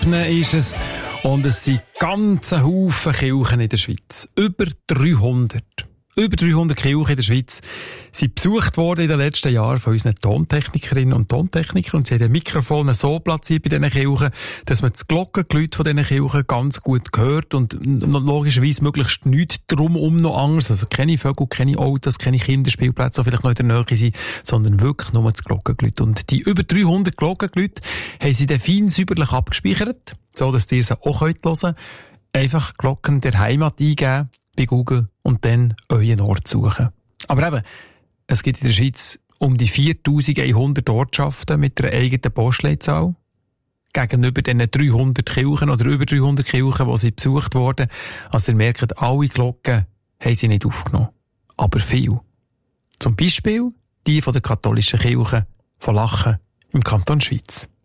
Ebene ist es. Und es sind ganze Haufen Kirchen in der Schweiz. Über 300. Über 300 Kirchen in der Schweiz sind besucht worden in den letzten Jahren von unseren Tontechnikerinnen und Tontechnikern. Und sie haben die Mikrofone so platziert bei diesen Kirchen, dass man das Glockengeläut von diesen Kirchen ganz gut hört und logischerweise möglichst nichts drumherum noch anders. Also keine Vögel, keine Autos, keine Kinderspielplätze, die vielleicht noch in der Nähe sind, sondern wirklich nur das Glockengeläut. Und die über 300 Glockengeläute haben sie dann fein säuberlich abgespeichert, so dass ihr sie auch hören könnt. Einfach Glocken der Heimat eingeben bei Google und dann euren Ort suchen. Aber eben, es gibt in der Schweiz um die 4100 Ortschaften mit einer eigenen Postleitzahl. Gegenüber diesen 300 Kirchen oder über 300 Kirchen, die sie besucht wurden. Also ihr merkt, alle Glocken haben sie nicht aufgenommen. Aber viel. Zum Beispiel die von der katholischen Kirche von Lachen im Kanton Schweiz.